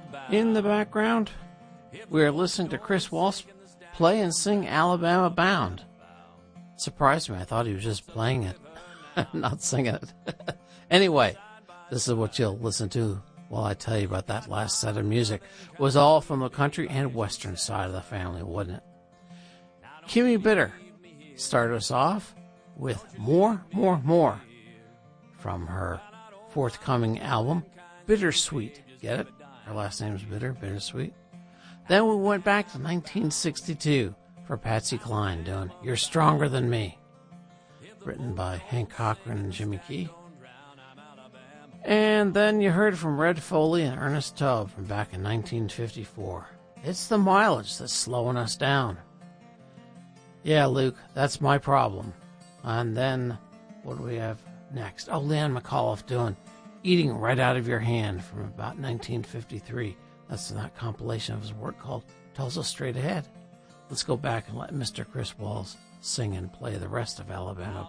In the background, we are listening to Chris Walsh play and sing Alabama Bound. It surprised me. I thought he was just playing it, not singing it. Anyway, this is what you'll listen to while I tell you about that last set of music. It was all from the country and western side of the family, wasn't it? Kimmy Bitter started us off with More, More, More from her forthcoming album, Bittersweet. Get it? Her last name is Bitter, Bittersweet. Then we went back to 1962 for Patsy Cline doing You're Stronger Than Me, written by Hank Cochran and Jimmy Key. And then you heard from Red Foley and Ernest Tubb from back in 1954. It's the mileage that's slowing us down. Yeah, Luke, that's my problem. And then, what do we have next? Oh, Leon McAuliffe doing Eating Right Out of Your Hand from about 1953. That's that compilation of his work called Tulsa Straight Ahead. Let's go back and let Mr. Chris Walls sing and play the rest of Alabama